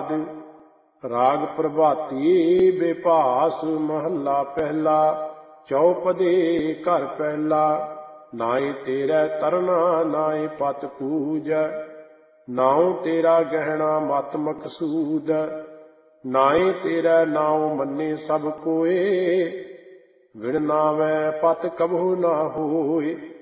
ਆਦ। ਰਾਗ ਪ੍ਰਭਾਤੀ ਬੇਭਾਸ ਮਹੱਲਾ ਪਹਿਲਾ। ਚੌਪਦੇ ਘਰ ਪਹਿਲਾ। ਨਾਏ ਤੇਰਾ ਤਰਨਾ ਨਾਏ ਪਤ ਪੂਜੈ। ਨਾਉ ਤੇਰਾ ਗਹਿਣਾ ਮਤ ਮਕਸੂਦ। ਨਾਏ ਤੇਰਾ ਨਾਉ ਮੰਨੇ ਸਭ ਕੋਏ। ਵਿਣ ਨਾਵੈ ਪਤ ਕਬਹੁ ਨਾ ਹੋਏ।